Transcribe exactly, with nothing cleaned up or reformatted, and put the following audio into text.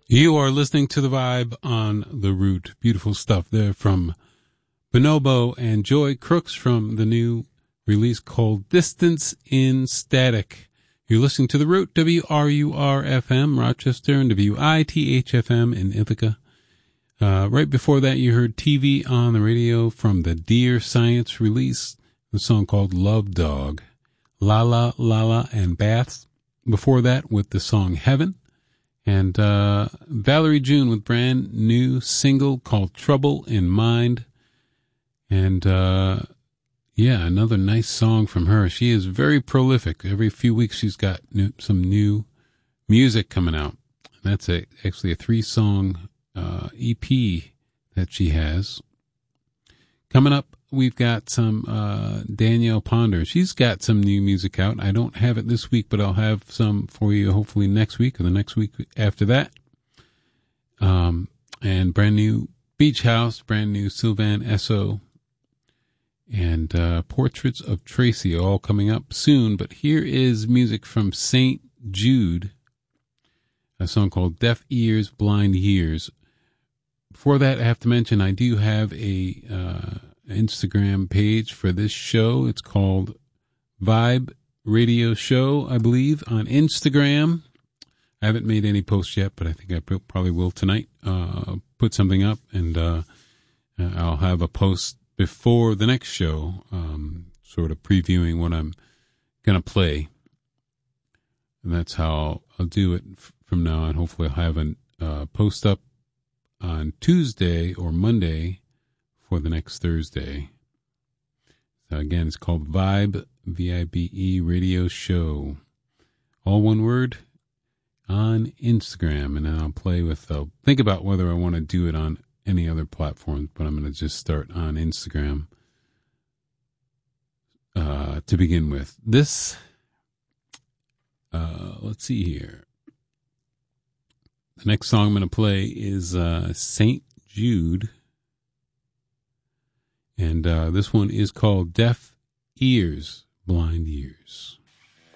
You are listening to The Vibe on The Root. Beautiful stuff there from Bonobo and Joy Crooks from the new release called Distance in Static. You're listening to The Root, W R U R F M, Rochester, and W I T H F M in Ithaca. Uh, right before that, you heard T V on the radio from the Dear Science release, the song called Love Dog. Lala, Lala, and Baths. Before that, with the song Heaven. And uh, Valerie June with brand new single called Trouble in Mind. And uh, yeah, another nice song from her. She is very prolific. Every few weeks she's got new, some new music coming out. That's a, actually a three-song uh, E P that she has. Coming up, we've got some uh, Danielle Ponder. She's got some new music out. I don't have it this week, but I'll have some for you hopefully next week or the next week after that. Um, and brand new Beach House, brand new Sylvan Esso, and uh, Portraits of Tracy all coming up soon. But here is music from Saint Jude, a song called Deaf Ears, Blind Years. Before that, I have to mention I do have a uh, Instagram page for this show. It's called Vibe Radio Show, I believe, on Instagram. I haven't made any posts yet, but I think I probably will tonight. Uh, put something up, and uh, I'll have a post before the next show, um, sort of previewing what I'm going to play. And that's how I'll do it from now on. Hopefully I'll have a uh, post up on Tuesday or Monday for the next Thursday. So again, it's called Vibe, V I B E Radio Show. All one word, on Instagram. And then I'll play with, I'll think about whether I want to do it on any other platforms, but I'm going to just start on Instagram uh, to begin with. This, uh, let's see here. The next song I'm going to play is uh, Saint Jude. And uh, this one is called Deaf Ears, Blind Years.